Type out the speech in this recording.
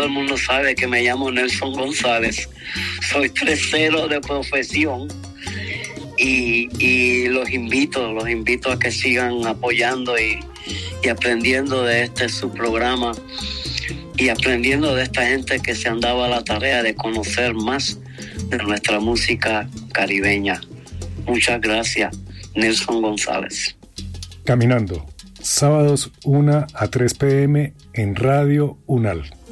todo el mundo sabe que me llamo Nelson González. Soy 3-0 de profesión y los invito a que sigan apoyando y aprendiendo de su programa y aprendiendo de esta gente que se han dado a la tarea de conocer más de nuestra música caribeña. Muchas gracias, Nelson González. Caminando, sábados 1 a 3 p.m. en Radio UNAL.